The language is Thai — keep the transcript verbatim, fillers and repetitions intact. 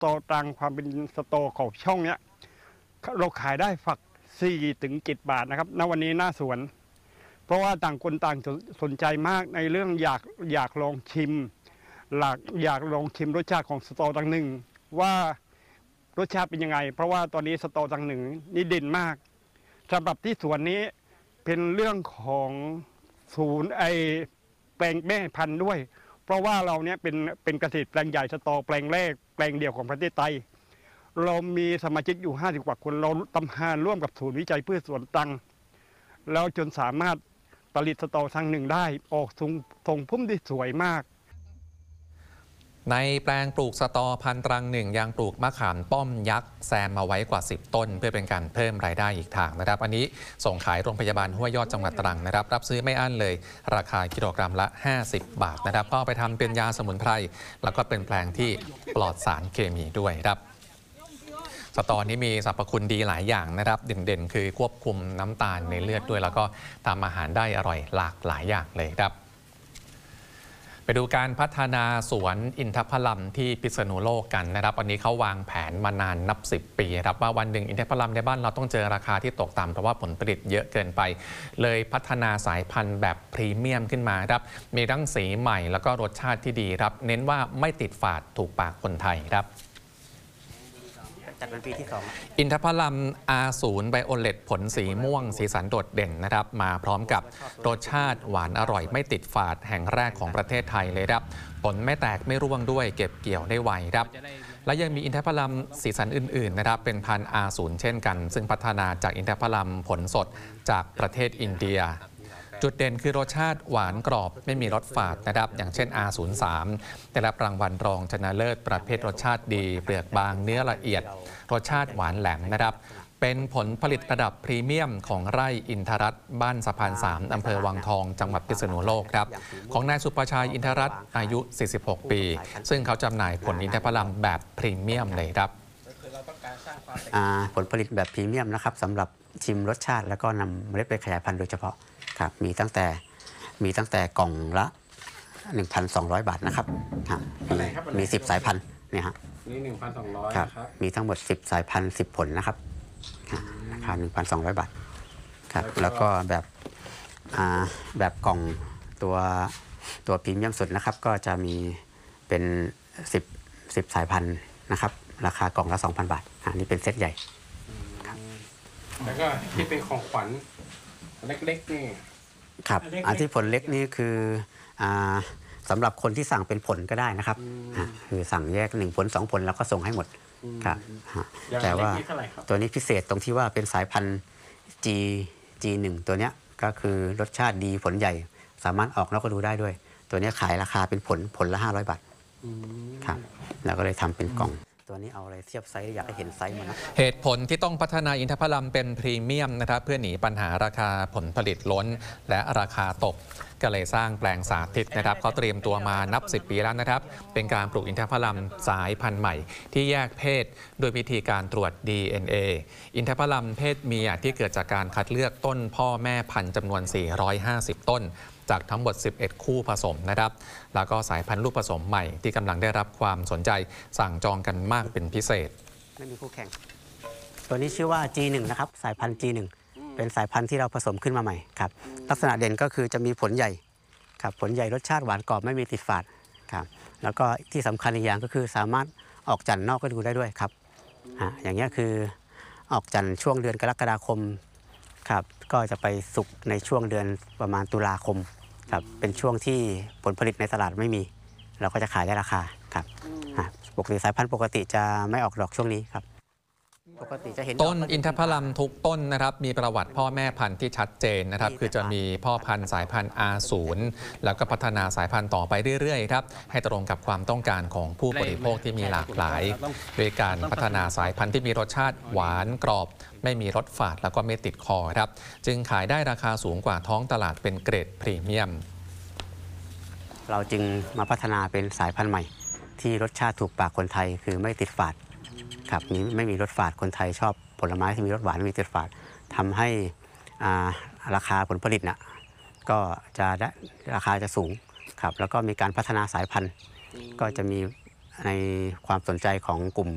ตอตรังความเป็นสตอของช่องเนี้ยเราขายได้ฝักสี่ถึงเจ็ดบาทนะครับณวันนี้หน้าสวนเพราะว่าต่างคนต่างสนใจมากในเรื่องอยากอยากลองชิมหลักอยากลองชิมรสชาติของสตอตังหนึ่งว่ารสชาติเป็นยังไงเพราะว่าตอนนี้สตอตังหนึ่งนี่เด่นมากสำหรับที่สวนนี้เป็นเรื่องของศูนย์ไอแปลงแม่พันธุ์ด้วยเพราะว่าเราเนี้ยเป็นเป็นเกษตรแปลงใหญ่สตอแปลงแรกแปลงเดียวของประเทศไทยเรามีสมาชิกอยู่ห้าสิบกว่าคนเราทำงานร่วมกับศูนย์วิจัยพืชสวนตรังแล้วจนสามารถผลิตสตอทั้งหนึ่งได้ออกทรงทรงพุ่มที่สวยมากในแปลงปลูกสตอพันตรังหนึ่งยังปลูกมะขามป้อมยักษ์แซมมาไว้กว่าสิบต้นเพื่อเป็นการเพิ่มรายได้อีกทางนะครับอันนี้ส่งขายโรงพยาบาลห้วยยอดจังหวัดตรังนะครับรับซื้อไม่อั้นเลยราคากิโลกรัมละห้าสิบบาทนะครับก็ไปทำเป็นยาสมุนไพรแล้วก็เป็นแปลงที่ปลอดสารเคมีด้วยครับสตอนี้มีสรรพคุณดีหลายอย่างนะครับเด่นๆคือควบคุมน้ำตาลในเลือดด้วยแล้วก็ทำอาหารได้อร่อยหลากหลายอย่างเลยครับไปดูการพัฒนาสวนอินทผลัมที่พิษณุโลกกันนะครับวันนี้เขาวางแผนมานานนับสิบปีครับว่าวันหนึ่งอินทผลัมในบ้านเราต้องเจอราคาที่ตกต่ำเพราะว่าผลผลิตเยอะเกินไปเลยพัฒนาสายพันธุ์แบบพรีเมียมขึ้นมาครับมีทั้งสีใหม่แล้วก็รสชาติที่ดีครับเน้นว่าไม่ติดฝาดถูกปากคนไทยครับจัดเป็นปีที่สองอินทผลัม อาร์ ศูนย์ ไบโอเลตผลสีม่วงสีสันโดดเด่นนะครับมาพร้อมกับรสชาติหวานอร่อยไม่ติดฝาดแห่งแรกของประเทศไทยเลยครับผลไม่แตกไม่ร่วงด้วยเก็บเกี่ยวได้ไวครับและยังมีอินทผลัมสีสันอื่นๆนะครับเป็นพันธุ์ อาร์ ศูนย์ เช่นกันซึ่งพัฒนาจากอินทผลัมผลสดจากประเทศอินเดียจุดเด่นคือรสชาติหวานกรอบไม่มีรสฝาดนะครับอย่างเช่น อาร์ ศูนย์ สาม ได้รับรางวัลรองชนะเลิศประเภทรสชาติดีเปลือกบางเนื้อละเอียดรสชาติหวานแหลมนะครับเป็นผลผลิตระดับพรีเมียมของไร่อินทรัตน์บ้านสะพานสามอำเภอวังทองจังหวัดพิษณุโลกครับของนายสุประชัยอินทรัตน์อายุสี่สิบหกปีซึ่งเขาจำหน่ายผลอินทผลัมแบบพรีเมียมเลยครับผลผลิตแบบพรีเมียมนะครับสำหรับชิมรสชาติแล้วก็นำเมล็ดไปขยายพันธุ์โดยเฉพาะครับมีตั้งแต่มีตั้งแต่กล่องละ หนึ่งพันสองร้อย บาทนะครับมีมีสิบสายพันธุ์เนี่ยฮะนี่ หนึ่งพันสองร้อยครับมีทั้งหมดสิบสายพันธุ์สิบผลนะครับราคา หนึ่งพันสองร้อย บาทครับแล้วก็แบบแบบกล่องตัวตัวพรีเมียมสุดนะครับก็จะมีเป็นสิบ สิบสายพันธุ์นะครับราคากล่องละ สองพัน บาทอันนี้เป็นเซตใหญ่ครับแล้วก็ที่เป็นของขวัญเล็กๆนี่ครับอันที่ผลเล็กนี่คือสำหรับคนที่สั่งเป็นผลก็ได้นะครับคือสั่งแยกหนึ่งผลสองผลแล้วก็ส่งให้หมดครับแต่ว่าตัวนี้พิเศษตรงที่ว่าเป็นสายพันธุ์ G จี หนึ่ง ตัวเนี้ยก็คือรสชาติดีผลใหญ่สามารถออกนอกฤดูได้ด้วยตัวนี้ขายราคาเป็นผลผลละห้าร้อยบาทครับแล้วก็เลยทำเป็นกล่องตัวนี้เอาอะไรเทียบไซส์อยากให้เห็นไซส์มันนะเหตุผลที่ต้องพัฒนาอินทผลัมเป็นพรีเมียมนะครับเพื่อหนีปัญหาราคาผลผลิตล้นและราคาตกก็เลยสร้างแปลงสาธิตนะครับเขาเตรียมตัวมานับสิบปีแล้วนะครับเป็นการปลูกอินทผลัมสายพันธุ์ใหม่ที่แยกเพศโดยวิธีการตรวจ ดี เอ็น เอ อินทผลัมเพศเมียที่เกิดจากการคัดเลือกต้นพ่อแม่พันธุ์จำนวนสี่ร้อยห้าสิบต้นจากทั้งหมดสิบเอ็ดคู่ผสมนะครับแล้วก็สายพันธุ์ลูกผสมใหม่ที่กำลังได้รับความสนใจสั่งจองกันมากเป็นพิเศษไม่มีคู่แข่งตัวนี้ชื่อว่า จี หนึ่ง นะครับสายพันธุ์ จี หนึ่ง เป็นสายพันธุ์ที่เราผสมขึ้นมาใหม่ครับลักษณะเด่นก็คือจะมีผลใหญ่ครับผลใหญ่รสชาติหวานกรอบไม่มีติดฝาดครับแล้วก็ที่สำคัญอีกอย่างก็คือสามารถออกจันทร์นอกฤดูได้ด้วยครับอ่าอย่างนี้คือออกจันทร์ช่วงเดือนกรกฎาคมครับก็จะไปสุกในช่วงเดือนประมาณตุลาคมครับเป็นช่วงที่ผลผลิตในตลาดไม่มีเราก็จะขายได้ราคาครับปกติสายพันธุ์ปกติจะไม่ออกดอกช่วงนี้ครับปกติจะเห็นต้นอินทผลัมทุกต้นนะครับมีประวัติพ่อแม่พันธุ์ที่ชัดเจนนะครับคือจะมีพ่อพันธุ์สายพันธุ์ อาร์ ศูนย์ แล้วก็พัฒนาสายพันธุ์ต่อไปเรื่อยๆครับให้ตรงกับความต้องการของผู้บริโภคที่มีหลากหลายโดยการพัฒนาสายพันธุ์ที่มีรสชาติหวานกรอบไม่มีรสฝาดแล้วก็ไม่ติดคอครับจึงขายได้ราคาสูงกว่าท้องตลาดเป็นเกรดพรีเมียมเราจึงมาพัฒนาเป็นสายพันธุ์ใหม่ที่รสชาติถูกปากคนไทยคือไม่ติดฝาดครับนี้ไม่มีรสฝาดคนไทยชอบผลไม้ที่มีรสหวานไม่มีติดฝาดทำให้ราคาผลผลิตนะก็จะได้ราคาจะสูงครับแล้วก็มีการพัฒนาสายพันธุ์ก็จะมีในความสนใจของกลุ่ม